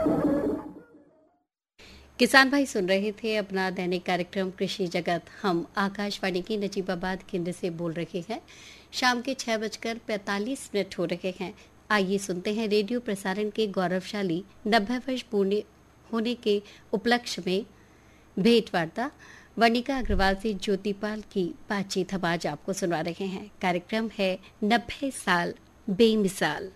किसान भाई सुन रहे थे अपना दैनिक कार्यक्रम कृषि जगत। हम आकाशवाणी की नजीबाबाद केंद्र से बोल रहे हैं। शाम के 6:45 हो रहे हैं। आइए सुनते हैं रेडियो प्रसारण के गौरवशाली 90 वर्ष पूर्ण होने के उपलक्ष्य में भेंटवार्ता वर्णिका अग्रवाल से ज्योतिपाल की बातचीत हम आज आपको सुनवा रहे हैं। कार्यक्रम है 90 साल बेमिसाल।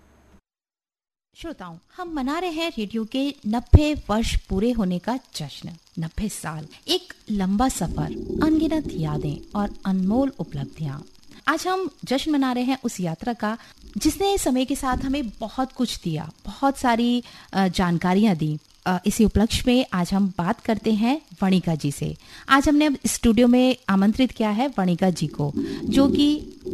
श्रोताओं, हम मना रहे हैं रेडियो के 90 वर्ष पूरे होने का जश्न। 90 साल, एक लंबा सफर, अनगिनत यादें और अनमोल उपलब्धियां। आज हम जश्न मना रहे हैं उस यात्रा का जिसने समय के साथ हमें बहुत कुछ दिया, बहुत सारी जानकारियां दी। इसी उपलक्ष्य में आज हम बात करते हैं वर्णिका जी से। आज हमने स्टूडियो में आमंत्रित किया है वर्णिका जी को, जो कि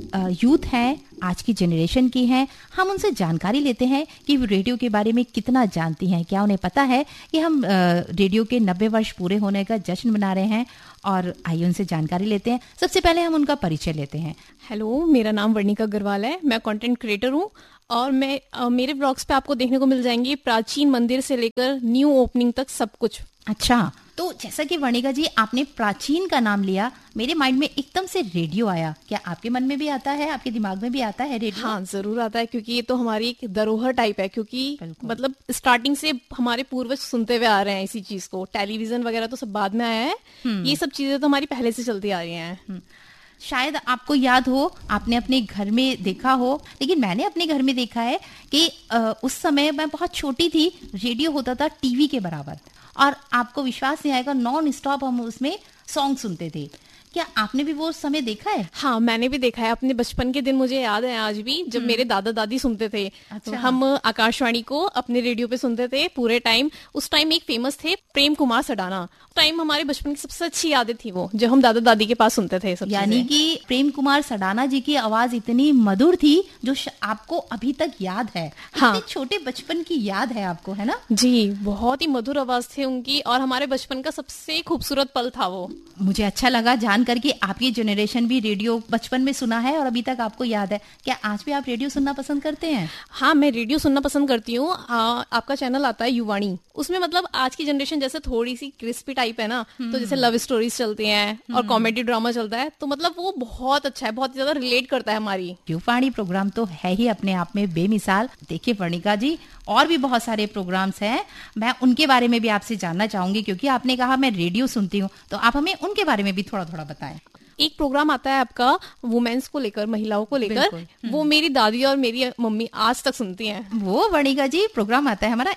यूथ हैं, आज की जनरेशन की हैं। हम उनसे जानकारी लेते हैं कि रेडियो के बारे में कितना जानती हैं, क्या उन्हें पता है कि हम रेडियो के 90 वर्ष पूरे होने का जश्न मना रहे हैं। और आइए उनसे जानकारी लेते हैं। सबसे पहले हम उनका परिचय लेते हैं। हेलो, मेरा नाम वर्णिका अग्रवाल है। मैं कंटेंट क्रिएटर हूँ और मैं मेरे ब्लॉग्स पे आपको देखने को मिल जाएंगे प्राचीन मंदिर से लेकर न्यू ओपनिंग तक सब कुछ। अच्छा, तो जैसा कि वर्णिका जी आपने प्राचीन का नाम लिया, मेरे माइंड में एकदम से रेडियो आया। क्या आपके मन में भी आता है, आपके दिमाग में भी आता है रेडियो? हाँ, जरूर आता है, क्योंकि ये तो हमारी एक धरोहर टाइप है। क्योंकि मतलब स्टार्टिंग से हमारे पूर्वज सुनते हुए आ रहे हैं इसी चीज को। टेलीविजन वगैरह तो सब बाद में आया है, ये सब चीजें तो हमारी पहले से चलती आ रही हैं। शायद आपको याद हो, आपने अपने घर में देखा हो, लेकिन मैंने अपने घर में देखा है कि उस समय मैं बहुत छोटी थी, रेडियो होता था टीवी के बराबर, और आपको विश्वास नहीं आएगा, नॉन स्टॉप हम उसमें सॉन्ग सुनते थे। क्या आपने भी वो समय देखा है? हाँ, मैंने भी देखा है। अपने बचपन के दिन मुझे याद है आज भी, जब मेरे दादा दादी सुनते थे। अच्छा। तो हम आकाशवाणी को अपने रेडियो पे सुनते थे पूरे टाइम। उस टाइम एक फेमस थे प्रेम कुमार सडाना। टाइम हमारे बचपन की सबसे अच्छी यादें थी वो, जब हम दादा दादी के पास सुनते थे। यानी कि प्रेम कुमार सडाना जी की आवाज इतनी मधुर थी जो आपको अभी तक याद है। हाँ, छोटे बचपन की याद है आपको, है ना? जी, बहुत ही मधुर आवाज थी उनकी और हमारे बचपन का सबसे खूबसूरत पल था वो। मुझे अच्छा लगा जान करके आपकी जनरेशन भी रेडियो बचपन में सुना है और अभी तक आपको याद है। क्या आज भी आप रेडियो सुनना पसंद करते हैं? हाँ, मैं रेडियो सुनना पसंद करती हूँ। आपका चैनल आता है युवाणी, उसमें मतलब आज की जनरेशन जैसे थोड़ी सी क्रिस्पी टाइप है ना, तो जैसे लव स्टोरीज चलती हैं और कॉमेडी ड्रामा चलता है, तो मतलब वो बहुत अच्छा है, बहुत ज्यादा रिलेट करता है हमारी। युवाणी प्रोग्राम तो है ही अपने आप में बेमिसाल। देखिए वर्णिका जी, और भी बहुत सारे प्रोग्राम्स हैं, मैं उनके बारे में भी आपसे जानना चाहूंगी, क्योंकि आपने कहा मैं रेडियो सुनती हूँ, तो आप हमें उनके बारे में भी थोड़ा थोड़ा बताएं। एक प्रोग्राम आता है आपका वुमेन्स को लेकर, महिलाओं को लेकर, वो मेरी दादी और मेरी मम्मी आज तक सुनती हैं। वो वर्णिका जी प्रोग्राम आता है हमारा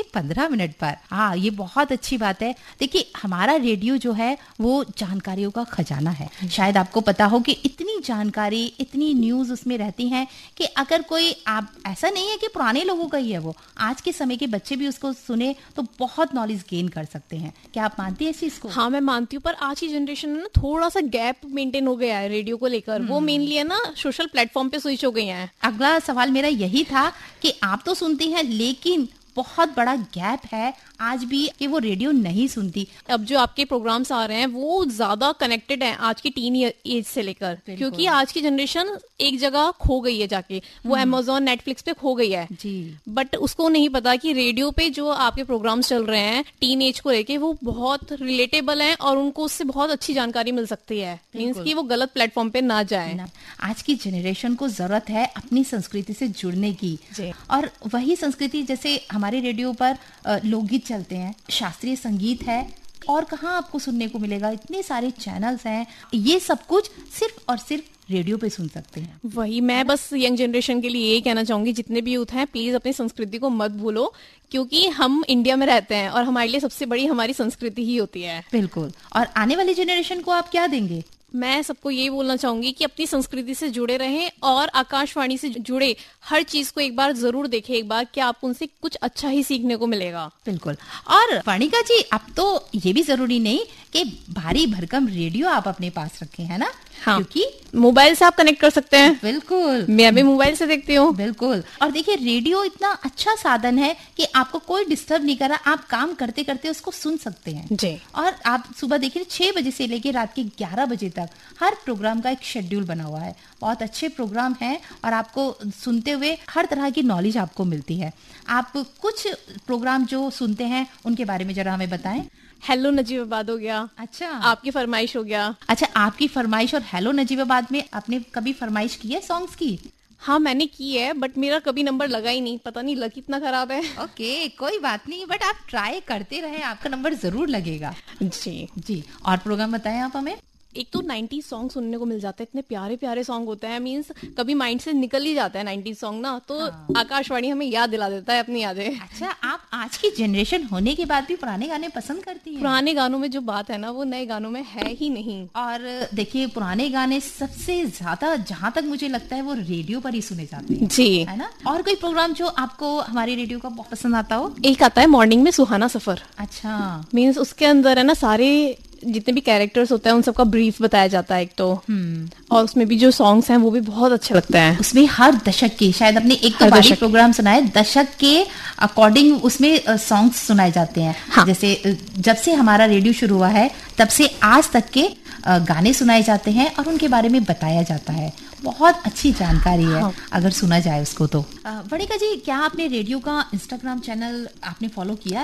1:15 पर। हाँ, ये बहुत अच्छी बात है। देखिए, हमारा रेडियो जो है वो जानकारियों का खजाना है। शायद आपको पता हो कि इतनी जानकारी, इतनी न्यूज उसमें रहती हैं कि अगर कोई, आप ऐसा नहीं है कि पुराने लोगों का ही है वो, आज के समय के बच्चे भी उसको सुने तो बहुत नॉलेज गेन कर सकते हैं। क्या आप मानती है इस चीज को? हाँ, मैं मानती हूँ, पर आज की जनरेशन में ना थोड़ा सा गैप मेंटेन हो गया है रेडियो को लेकर। वो मेनली है ना सोशल प्लेटफॉर्म पे स्विच हो गई हैं। अगला सवाल मेरा यही था कि आप तो सुनती हैं, लेकिन बहुत बड़ा गैप है आज भी कि वो रेडियो नहीं सुनती। अब जो आपके प्रोग्राम्स आ रहे हैं वो ज्यादा कनेक्टेड हैं आज की टीन एज से लेकर, क्योंकि आज की जनरेशन एक जगह खो गई है जाके, वो अमेज़न नेटफ्लिक्स पे खो गई है जी। बट उसको नहीं पता कि रेडियो पे जो आपके प्रोग्राम्स चल रहे हैं टीन एज को लेके, वो बहुत रिलेटेबल हैं और उनको उससे बहुत अच्छी जानकारी मिल सकती है। मीन्स कि वो गलत प्लेटफॉर्म पे ना जाए। आज की जनरेशन को जरूरत है अपनी संस्कृति से जुड़ने की, और वही संस्कृति, जैसे हमारे रेडियो पर लोकगीत चलते हैं, शास्त्रीय संगीत है, और कहाँ आपको सुनने को मिलेगा? इतने सारे चैनल्स हैं, ये सब कुछ सिर्फ और सिर्फ रेडियो पे सुन सकते हैं। वही मैं बस यंग जनरेशन के लिए यही कहना चाहूंगी, जितने भी यूथ हैं प्लीज अपनी संस्कृति को मत भूलो, क्योंकि हम इंडिया में रहते हैं और हमारे लिए सबसे बड़ी हमारी संस्कृति ही होती है। बिल्कुल। और आने वाली जनरेशन को आप क्या देंगे? मैं सबको यही बोलना चाहूंगी कि अपनी संस्कृति से जुड़े रहें और आकाशवाणी से जुड़े हर चीज को एक बार जरूर देखें, एक बार क्या आप उनसे कुछ अच्छा ही सीखने को मिलेगा। बिल्कुल। और वर्णिका जी, अब तो ये भी जरूरी नहीं कि भारी भरकम रेडियो आप अपने पास रखें, है ना? हाँ, क्योंकि मोबाइल से आप कनेक्ट कर सकते हैं। बिल्कुल, मैं भी मोबाइल से देखती हूँ। बिल्कुल। और देखिए रेडियो इतना अच्छा साधन है कि आपको कोई डिस्टर्ब नहीं कर रहा, आप काम करते करते उसको सुन सकते हैं जी। और आप सुबह देखिए 6 बजे से लेके रात के 11 बजे तक हर प्रोग्राम का एक शेड्यूल बना हुआ है। बहुत अच्छे प्रोग्राम हैं और आपको सुनते हुए हर तरह की नॉलेज आपको मिलती है। आप कुछ प्रोग्राम जो सुनते हैं उनके बारे में जरा हमें बताएं। हेलो नजीबाबाद हो गया, अच्छा, आपकी फरमाइश हो गया। अच्छा, आपकी फरमाइश और हेलो नजीबाबाद में आपने कभी फरमाइश की है सॉन्ग्स की? हाँ मैंने की है, बट मेरा कभी नंबर लगा ही नहीं, पता नहीं लक इतना खराब है। ओके, कोई बात नहीं, बट आप ट्राई करते रहे, आपका नंबर जरूर लगेगा। जी जी, और प्रोग्राम बताएं आप हमें। एक तो 90 सॉन्ग सुनने को मिल जाते हैं, इतने प्यारे प्यारे सॉन्ग होते हैं, मींस कभी माइंड से निकल ही जाता है 90 सॉन्ग ना, तो आकाशवाणी हमें याद दिला देता है अपनी यादें। अच्छा, आप आज की जनरेशन होने के बाद भी पुराने गाने पसंद करती हैं? पुराने गानों में जो बात है ना वो नए गानों में है ही नहीं। और देखिए पुराने गाने सबसे ज्यादा जहाँ तक मुझे लगता है वो रेडियो पर ही सुने जाते हैं, जी है ना? और कोई प्रोग्राम जो आपको हमारे रेडियो का बहुत पसंद आता हो? एक आता है मॉर्निंग में सुहाना सफर। अच्छा, मीन्स उसके अंदर है ना सारे जितने भी कैरेक्टर्स होते हैं उन सबका ब्रीफ बताया जाता है एक तो, और उसमें भी जो सॉन्ग्स हैं वो भी बहुत अच्छे लगते हैं। उसमें हर दशक के, शायद अपने एक तो बारी प्रोग्राम सुनाए, दशक के अकॉर्डिंग उसमें सॉन्ग्स सुनाए जाते हैं। हाँ। जैसे जब से हमारा रेडियो शुरू हुआ है तब से आज तक के गाने सुनाए जाते हैं और उनके बारे में बताया जाता है। बहुत अच्छी जानकारी है। हाँ। अगर सुना जाए उसको तो। वणिका जी, क्या आपने रेडियो का इंस्टाग्राम चैनल आपने फॉलो किया है?